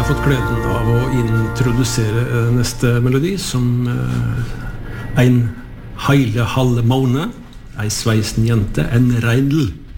fått gleden av å introdusere neste melodi som en heile halve måned, ei sveisen jente, en reindel.